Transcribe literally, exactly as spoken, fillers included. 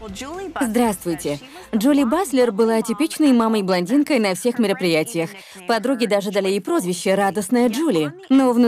Здравствуйте. Джули Баслер была типичной мамой-блондинкой на всех мероприятиях. Подруги даже дали ей прозвище «Радостная Джули». Но внутри